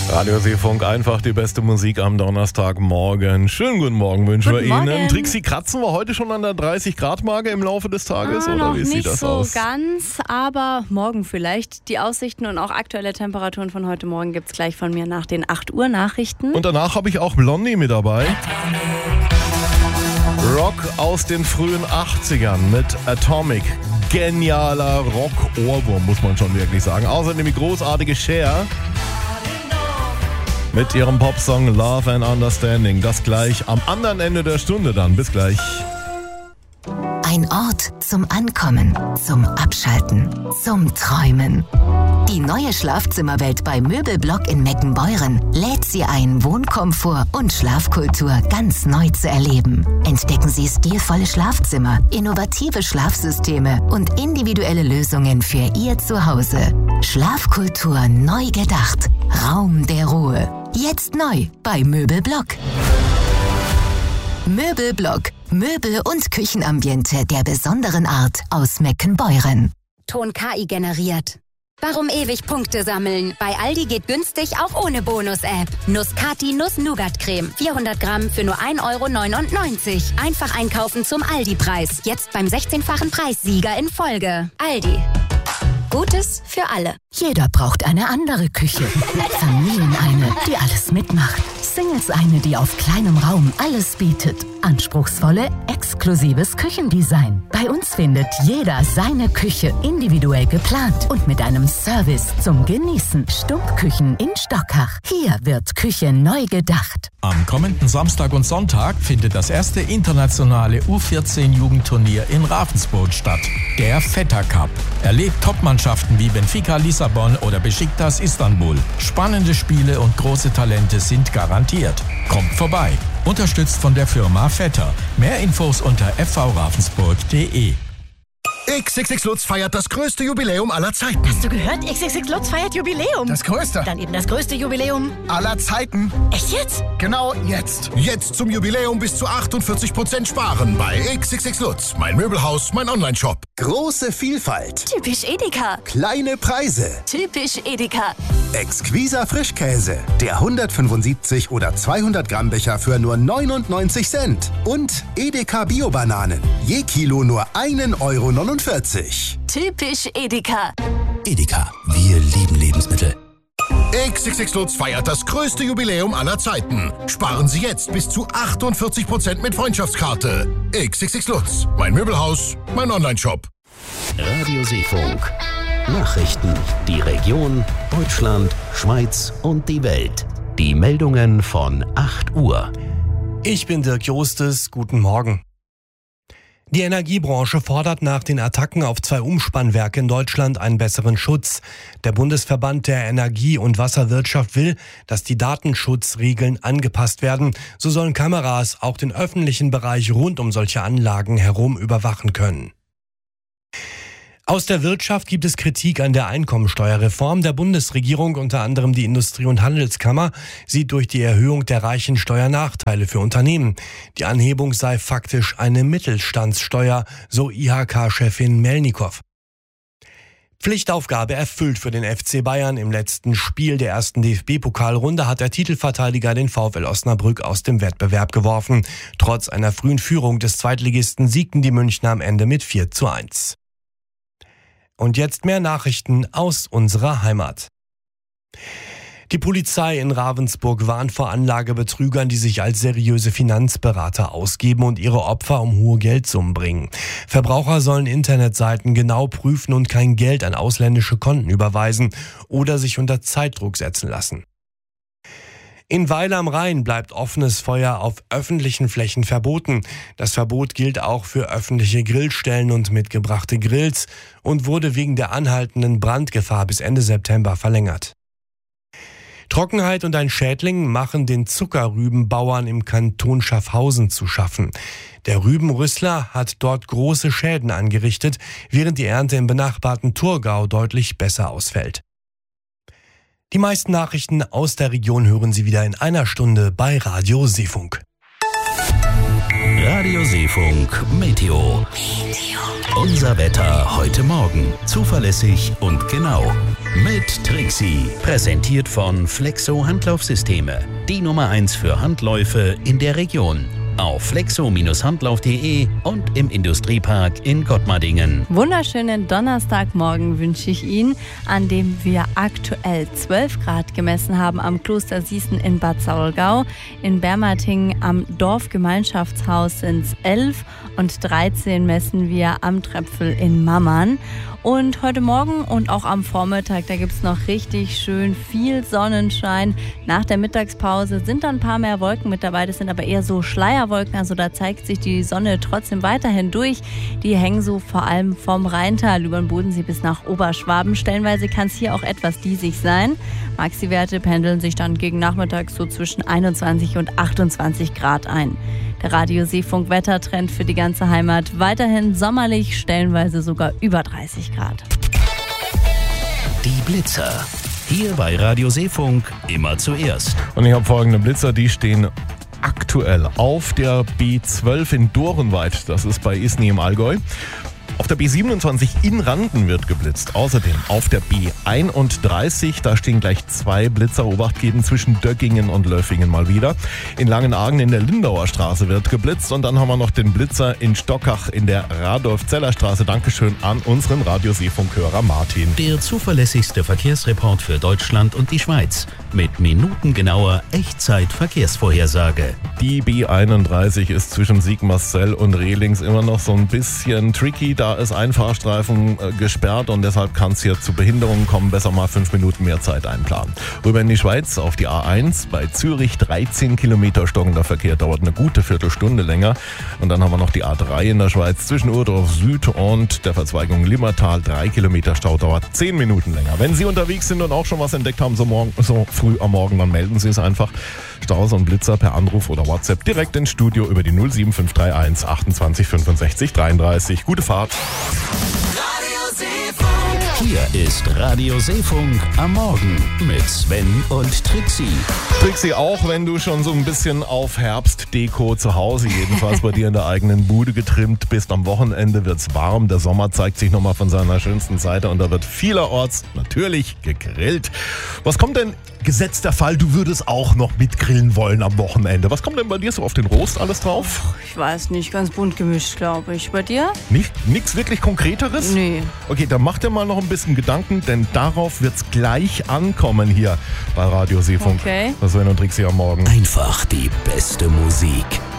Radio Seefunk, einfach die beste Musik am Donnerstagmorgen. Schönen guten Morgen wünschen wir Ihnen. Trixi, kratzen wir heute schon an der 30-Grad-Marke im Laufe des Tages? Oder wie sieht das aus? Nicht so ganz, aber morgen vielleicht. Die Aussichten und auch aktuelle Temperaturen von heute Morgen gibt es gleich von mir nach den 8 Uhr Nachrichten. Und danach habe ich auch Blondie mit dabei. Rock aus den frühen 80ern mit Atomic. Genialer Rock-Ohrwurm, muss man schon wirklich sagen. Außerdem die großartige Cher mit ihrem Popsong Love and Understanding. Das gleich am anderen Ende der Stunde dann. Bis gleich. Ein Ort zum Ankommen, zum Abschalten, zum Träumen. Die neue Schlafzimmerwelt bei Möbelblock in Meckenbeuren lädt Sie ein, Wohnkomfort und Schlafkultur ganz neu zu erleben. Entdecken Sie stilvolle Schlafzimmer, innovative Schlafsysteme und individuelle Lösungen für Ihr Zuhause. Schlafkultur neu gedacht. Raum der Ruhe. Jetzt neu bei Möbelblock. Möbelblock. Möbel- und Küchenambiente der besonderen Art aus Meckenbeuren. Ton KI generiert. Warum ewig Punkte sammeln? Bei Aldi geht günstig auch ohne Bonus-App. Nuss-Cati Nuss-Nougat-Creme. 400 Gramm für nur 1,99 €. Einfach einkaufen zum Aldi-Preis. Jetzt beim 16-fachen Preissieger in Folge. Aldi. Gutes für alle. Jeder braucht eine andere Küche. Familien eine, die alles mitmacht. Singles eine, die auf kleinem Raum alles bietet. Anspruchsvolle, exklusives Küchendesign. Bei uns findet jeder seine Küche individuell geplant und mit einem Service zum Genießen. Stumpfküchen in Stockach. Hier wird Küche neu gedacht. Am kommenden Samstag und Sonntag findet das erste internationale U14-Jugendturnier in Ravensburg statt. Der Feta Cup. Erlebt Topmannschaften wie Benfica Lissabon oder Besiktas Istanbul. Spannende Spiele und große Talente sind garantiert. Kommt vorbei. Unterstützt von der Firma Vetter. Mehr Infos unter fvravensburg.de. XXX Lutz feiert das größte Jubiläum aller Zeiten. Hast du gehört? XXX Lutz feiert Jubiläum. Das größte. Dann eben das größte Jubiläum Aller Zeiten. Echt jetzt? Genau jetzt. Jetzt zum Jubiläum bis zu 48% sparen bei XXX Lutz. Mein Möbelhaus, mein Onlineshop. Große Vielfalt. Typisch Edeka. Kleine Preise. Typisch Edeka. Exquiser Frischkäse. Der 175 oder 200 Gramm Becher für nur 99 Cent. Und Edeka Bio-Bananen. Je Kilo nur 1,49 €. Typisch Edeka. Edeka, wir lieben Lebensmittel. XXX Lutz feiert das größte Jubiläum aller Zeiten. Sparen Sie jetzt bis zu 48% mit Freundschaftskarte. XXX Lutz, mein Möbelhaus, mein Onlineshop. Radio Seefunk. Nachrichten, die Region, Deutschland, Schweiz und die Welt. Die Meldungen von 8 Uhr. Ich bin Dirk Jostes, guten Morgen. Die Energiebranche fordert nach den Attacken auf 2 Umspannwerke in Deutschland einen besseren Schutz. Der Bundesverband der Energie- und Wasserwirtschaft will, dass die Datenschutzregeln angepasst werden. So sollen Kameras auch den öffentlichen Bereich rund um solche Anlagen herum überwachen können. Aus der Wirtschaft gibt es Kritik an der Einkommensteuerreform der Bundesregierung. Unter anderem die Industrie- und Handelskammer sieht durch die Erhöhung der Reichensteuer Nachteile für Unternehmen. Die Anhebung sei faktisch eine Mittelstandssteuer, so IHK-Chefin Melnikow. Pflichtaufgabe erfüllt für den FC Bayern. Im letzten Spiel der ersten DFB-Pokalrunde hat der Titelverteidiger den VfL Osnabrück aus dem Wettbewerb geworfen. Trotz einer frühen Führung des Zweitligisten siegten die Münchner am Ende mit 4:1. Und jetzt mehr Nachrichten aus unserer Heimat. Die Polizei in Ravensburg warnt vor Anlagebetrügern, die sich als seriöse Finanzberater ausgeben und ihre Opfer um hohe Geldsummen bringen. Verbraucher sollen Internetseiten genau prüfen und kein Geld an ausländische Konten überweisen oder sich unter Zeitdruck setzen lassen. In Weil am Rhein bleibt offenes Feuer auf öffentlichen Flächen verboten. Das Verbot gilt auch für öffentliche Grillstellen und mitgebrachte Grills und wurde wegen der anhaltenden Brandgefahr bis Ende September verlängert. Trockenheit und ein Schädling machen den Zuckerrübenbauern im Kanton Schaffhausen zu schaffen. Der Rübenrüssler hat dort große Schäden angerichtet, während die Ernte im benachbarten Thurgau deutlich besser ausfällt. Die meisten Nachrichten aus der Region hören Sie wieder in einer Stunde bei Radio Seefunk. Radio Seefunk Meteo. Unser Wetter heute Morgen. Zuverlässig und genau. Mit Trixie. Präsentiert von Flexo Handlaufsysteme. Die Nummer 1 für Handläufe in der Region. Auf flexo-handlauf.de und im Industriepark in Gottmardingen. Wunderschönen Donnerstagmorgen wünsche ich Ihnen, an dem wir aktuell 12 Grad gemessen haben am Kloster Sießen in Bad Saulgau. In Bermatingen am Dorfgemeinschaftshaus sind es 11 und 13 messen wir am Tröpfel in Mammern. Und heute Morgen und auch am Vormittag, da gibt es noch richtig schön viel Sonnenschein. Nach der Mittagspause sind dann ein paar mehr Wolken mit dabei. Das sind aber eher so Schleierwolken, also da zeigt sich die Sonne trotzdem weiterhin durch. Die hängen so vor allem vom Rheintal über den Bodensee bis nach Oberschwaben. Stellenweise kann es hier auch etwas diesig sein. Maxi-Werte pendeln sich dann gegen Nachmittag so zwischen 21 und 28 Grad ein. Der Radio-Seefunk-Wettertrend für die ganze Heimat. Weiterhin sommerlich, stellenweise sogar über 30 Grad. Die Blitzer. Hier bei Radio Seefunk immer zuerst. Und ich habe folgende Blitzer, die stehen aktuell auf der B12 in Dorenweid. Das ist bei Isny im Allgäu. Auf der B27 in Randen wird geblitzt. Außerdem auf der B31, da stehen gleich 2 Blitzer. Obacht geben zwischen Döckingen und Löffingen mal wieder. In Langenargen in der Lindauer Straße wird geblitzt. Und dann haben wir noch den Blitzer in Stockach in der Radolf-Zeller-Straße. Dankeschön an unseren Radio-Seefunk-Hörer Martin. Der zuverlässigste Verkehrsreport für Deutschland und die Schweiz. Mit minutengenauer Echtzeit-Verkehrsvorhersage. Die B31 ist zwischen Sigmarsfeld und Rehlings immer noch so ein bisschen tricky. Da ist ein Fahrstreifen gesperrt und deshalb kann es hier zu Behinderungen kommen. Besser mal 5 Minuten mehr Zeit einplanen. Rüber in die Schweiz auf die A1. Bei Zürich 13 Kilometer stockender Verkehr. Dauert eine gute Viertelstunde länger. Und dann haben wir noch die A3 in der Schweiz zwischen Urdorf Süd und der Verzweigung Limmertal. 3 Kilometer Stau, dauert 10 Minuten länger. Wenn Sie unterwegs sind und auch schon was entdeckt haben, so früh am Morgen, dann melden Sie es einfach. Staus und Blitzer per Anruf oder WhatsApp direkt ins Studio über die 07531 28 65 33. Gute Fahrt. Hier ist Radio Seefunk am Morgen mit Sven und Trixie. Trixie, auch wenn du schon so ein bisschen auf Herbstdeko zu Hause, jedenfalls bei dir in der eigenen Bude getrimmt bist, am Wochenende wird's warm. Der Sommer zeigt sich nochmal von seiner schönsten Seite und da wird vielerorts natürlich gegrillt. Was kommt denn, gesetzt der Fall, du würdest auch noch mitgrillen wollen am Wochenende? Was kommt denn bei dir so auf den Roast alles drauf? Ich weiß nicht, ganz bunt gemischt, glaube ich. Bei dir? Nichts wirklich Konkreteres? Nee. Okay, dann mach dir mal noch ein bisschen Gedanken, denn darauf wird's gleich ankommen hier bei Radio Seefunk. Okay. Das Sven und Trixie am Morgen. Einfach die beste Musik.